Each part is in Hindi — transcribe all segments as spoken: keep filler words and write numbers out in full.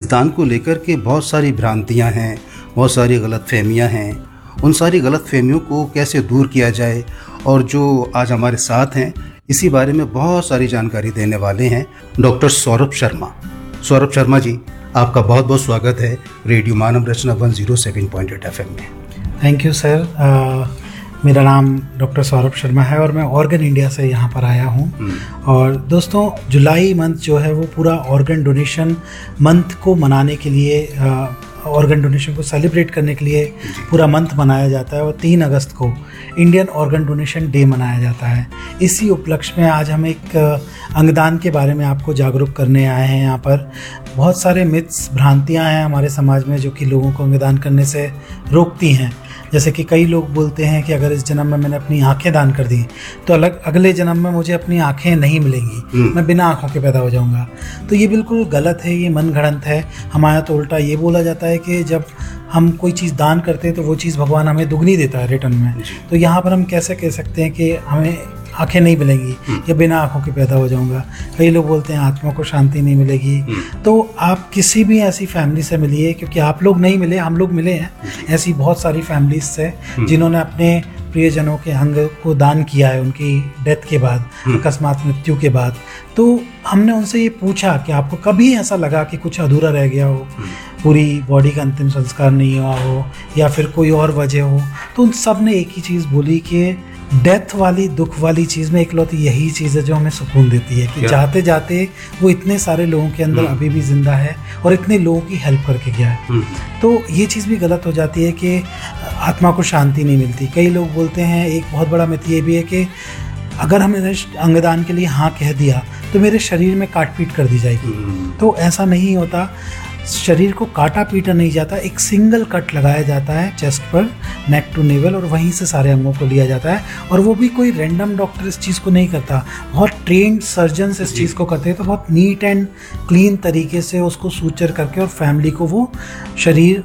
दान को लेकर के बहुत सारी भ्रांतियां हैं, बहुत सारी गलतफहमियां हैं। उन सारी गलतफहमियों को कैसे दूर किया जाए, और जो आज हमारे साथ हैं इसी बारे में बहुत सारी जानकारी देने वाले हैं डॉक्टर सौरभ शर्मा। सौरभ शर्मा जी, आपका बहुत बहुत स्वागत है रेडियो मानव रचना one zero seven point eight F M में। Thank you sir. मेरा नाम डॉक्टर सौरभ शर्मा है और मैं ऑर्गन इंडिया से यहाँ पर आया हूँ। और दोस्तों, जुलाई मंथ जो है वो पूरा ऑर्गन डोनेशन मंथ को मनाने के लिए, ऑर्गन डोनेशन को सेलिब्रेट करने के लिए पूरा मंथ मनाया जाता है। और तीन अगस्त को इंडियन ऑर्गन डोनेशन डे मनाया जाता है। इसी उपलक्ष्य में आज हम एक अंगदान के बारे में आपको जागरूक करने आए हैं। यहाँ पर बहुत सारे मिथ्स, भ्रांतियाँ हैं हमारे समाज में जो कि लोगों को अंगदान करने से रोकती हैं। जैसे कि कई लोग बोलते हैं कि अगर इस जन्म में मैंने अपनी आंखें दान कर दी तो अलग अगले जन्म में मुझे अपनी आंखें नहीं मिलेंगी, मैं बिना आंखों के पैदा हो जाऊंगा। तो ये बिल्कुल गलत है, ये मनगढ़ंत है। हमारा तो उल्टा ये बोला जाता है कि जब हम कोई चीज़ दान करते हैं तो वो चीज़ भगवान हमें दुगनी देता है रिटर्न में। तो यहाँ पर हम कैसे कह सकते हैं कि हमें आंखें नहीं मिलेंगी या बिना आंखों के पैदा हो जाऊंगा। कई लोग बोलते हैं आत्मा को शांति नहीं मिलेगी। तो आप किसी भी ऐसी फैमिली से मिलिए, क्योंकि आप लोग नहीं मिले, हम लोग मिले हैं ऐसी बहुत सारी फैमिलीज से जिन्होंने अपने प्रियजनों के अंग को दान किया है उनकी डेथ के बाद, अकस्मात मृत्यु के बाद। तो हमने उनसे ये पूछा कि आपको कभी ऐसा लगा कि कुछ अधूरा रह गया हो, पूरी बॉडी का अंतिम संस्कार नहीं हुआ हो या फिर कोई और वजह हो? तो उन सब ने एक ही चीज़ बोली कि डेथ वाली, दुख वाली चीज़ में इकलौती यही चीज़ है जो हमें सुकून देती है कि जाते जाते वो इतने सारे लोगों के अंदर अभी भी जिंदा है और इतने लोगों की हेल्प करके गया है। तो ये चीज़ भी गलत हो जाती है कि आत्मा को शांति नहीं मिलती। कई लोग बोलते हैं, एक बहुत बड़ा मिथ ये भी है कि अगर हमने अंगदान के लिए हाँ कह दिया तो मेरे शरीर में काट पीट कर दी जाएगी। तो ऐसा नहीं होता। शरीर को काटा पीटा नहीं जाता, एक सिंगल कट लगाया जाता है चेस्ट पर, नेक टू नेवल, और वहीं से सारे अंगों को लिया जाता है। और वो भी कोई रैंडम डॉक्टर इस चीज़ को नहीं करता, बहुत ट्रेंड सर्जन्स इस चीज़ को करते हैं। तो बहुत नीट एंड क्लीन तरीके से उसको सूचर करके और फैमिली को वो शरीर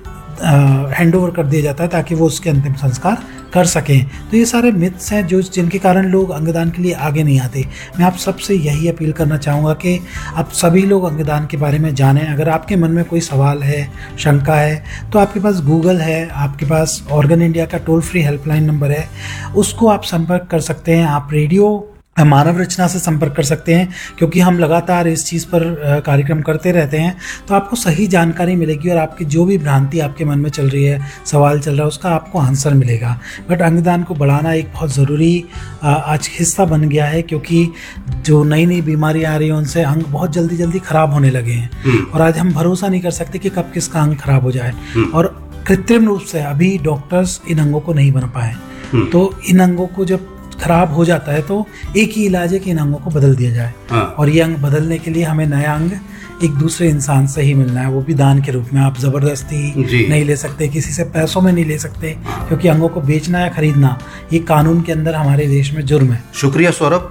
हैंड ओवर कर दिया जाता है ताकि वो उसके अंतिम संस्कार कर सकें। तो ये सारे मिथ्स हैं जो जिनके कारण लोग अंगदान के लिए आगे नहीं आते। मैं आप सबसे यही अपील करना चाहूँगा कि आप सभी लोग अंगदान के बारे में जानें। अगर आपके मन में कोई सवाल है, शंका है, तो आपके पास गूगल है, आपके पास ऑर्गन इंडिया का टोल फ्री हेल्पलाइन नंबर है, उसको आप संपर्क कर सकते हैं। आप रेडियो मानव रचना से संपर्क कर सकते हैं, क्योंकि हम लगातार इस चीज़ पर कार्यक्रम करते रहते हैं। तो आपको सही जानकारी मिलेगी और आपकी जो भी भ्रांति आपके मन में चल रही है, सवाल चल रहा है, उसका आपको आंसर मिलेगा। बट अंगदान को बढ़ाना एक बहुत ज़रूरी आज हिस्सा बन गया है, क्योंकि जो नई नई बीमारियाँ आ रही हैं उनसे अंग बहुत जल्दी जल्दी ख़राब होने लगे हैं। और आज हम भरोसा नहीं कर सकते कि कब किसका अंग खराब हो जाए। और कृत्रिम रूप से अभी डॉक्टर्स इन अंगों को नहीं बना पाए। तो इन अंगों को जब खराब हो जाता है तो एक ही इलाज है कि इन अंगों को बदल दिया जाए। हाँ। और ये अंग बदलने के लिए हमें नया अंग एक दूसरे इंसान से ही मिलना है, वो भी दान के रूप में। आप जबरदस्ती नहीं ले सकते, किसी से पैसों में नहीं ले सकते, क्योंकि अंगों को बेचना या खरीदना ये कानून के अंदर हमारे देश में जुर्म है। शुक्रिया सौरभ।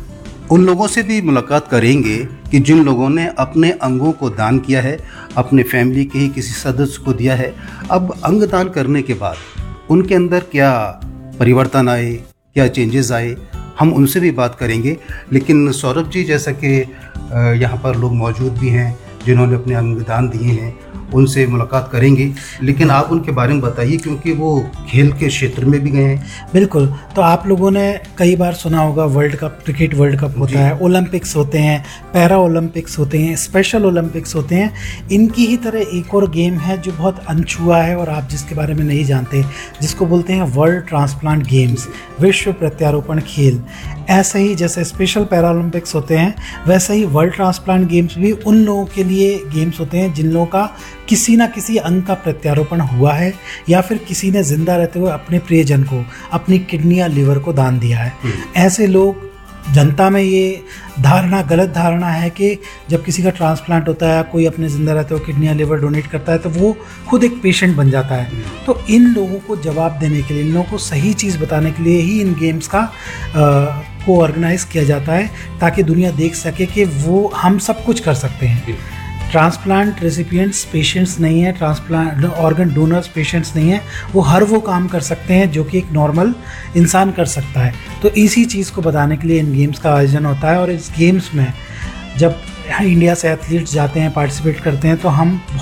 उन लोगों से भी मुलाकात करेंगे कि जिन लोगों ने अपने अंगों को दान किया है, अपने फैमिली के ही किसी सदस्य को दिया है। अब अंग दान करने के बाद उनके अंदर क्या परिवर्तन आए, क्या चेंजेस आए, हम उनसे भी बात करेंगे। लेकिन सौरभ जी, जैसा कि यहाँ पर लोग मौजूद भी हैं जिन्होंने अपने अंग दान दिए हैं, उनसे मुलाकात करेंगे। लेकिन आप उनके बारे में बताइए, क्योंकि वो खेल के क्षेत्र में भी गए हैं। बिल्कुल। तो आप लोगों ने कई बार सुना होगा, world cup, cricket world cup होता है, ओलंपिक्स होते हैं, पैरा ओलंपिक्स होते हैं, स्पेशल ओलंपिक्स होते हैं। इनकी ही तरह एक और गेम है जो बहुत अनछुआ है और आप जिसके बारे में नहीं जानते, जिसको बोलते हैं वर्ल्ड ट्रांसप्लांट गेम्स, विश्व प्रत्यारोपण खेल। ऐसे ही जैसे स्पेशल पैरा ओलंपिक्स होते हैं, वैसे ही वर्ल्ड ट्रांसप्लांट गेम्स भी उन लोगों के लिए गेम्स होते हैं जिन लोगों का किसी ना किसी अंग का प्रत्यारोपण हुआ है या फिर किसी ने जिंदा रहते हुए अपने प्रियजन को अपनी किडनी या लिवर को दान दिया है। ऐसे लोग, जनता में ये धारणा, गलत धारणा है कि जब किसी का ट्रांसप्लांट होता है, कोई अपने जिंदा रहते हुए किडनी या लिवर डोनेट करता है तो वो खुद एक पेशेंट बन जाता है। तो इन लोगों को जवाब देने के लिए, इन लोगों को सही चीज़ बताने के लिए ही इन गेम्स का आ, को ऑर्गेनाइज किया जाता है, ताकि दुनिया देख सके कि वो हम सब कुछ कर सकते हैं। ट्रांसप्लांट रेसिपिएंट्स पेशेंट्स नहीं है, ट्रांसप्लांट ऑर्गन डोनर्स पेशेंट्स नहीं है, वो हर वो काम कर सकते हैं जो कि एक नॉर्मल इंसान कर सकता है। तो इसी चीज़ को बताने के लिए इन गेम्स का आयोजन होता है। और इस गेम्स में जब इंडिया से एथलीट्स जाते हैं, पार्टिसिपेट करते हैं, तो हम